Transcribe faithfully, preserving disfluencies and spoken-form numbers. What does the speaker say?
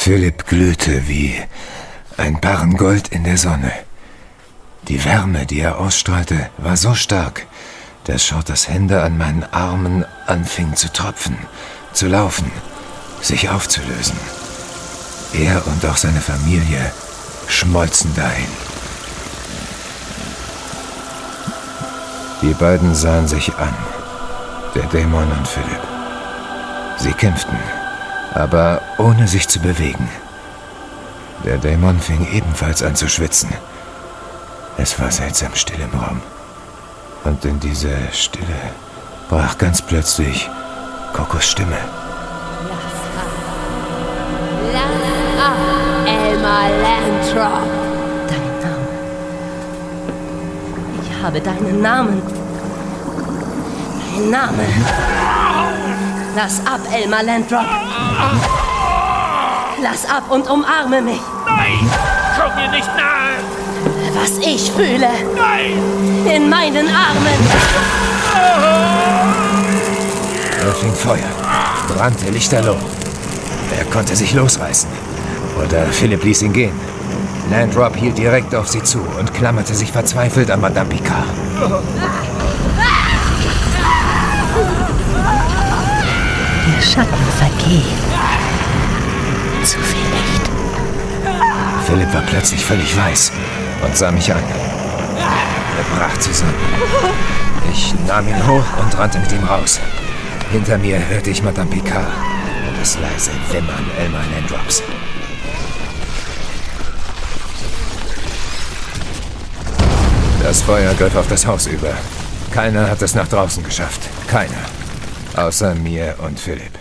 Philipp glühte wie ein Barren Gold in der Sonne. Die Wärme, die er ausstrahlte, war so stark, dass Shorters Hände an meinen Armen anfingen zu tropfen, zu laufen, sich aufzulösen. Er und auch seine Familie schmolzen dahin. Die beiden sahen sich an, der Dämon und Philipp. Sie kämpften, aber ohne sich zu bewegen. Der Dämon fing ebenfalls an zu schwitzen. Es war seltsam still im Raum. Und in diese Stille brach ganz plötzlich Kokos Stimme. Lass ab, Elmar Landrop. Dein Name. Ich habe deinen Namen. Dein Name. Lass ab, Elmar Landrop. Lass ab und umarme mich. Nein, komm mir nicht nahe. Was ich fühle. Nein. In meinen Armen. Er fing Feuer, brannte lichterloh. Er konnte sich losreißen. Oder Philipp ließ ihn gehen. Landrop hielt direkt auf sie zu und klammerte sich verzweifelt an Madame Picard. Der Schatten vergeht. Zu viel Licht. Philipp war plötzlich völlig weiß und sah mich an. Er brach zusammen. Ich nahm ihn hoch und rannte mit ihm raus. Hinter mir hörte ich Madame Picard und das leise Wimmern Elmar Landrops. Das Feuer griff auf das Haus über. Keiner hat es nach draußen geschafft. Keiner. Außer mir und Philipp.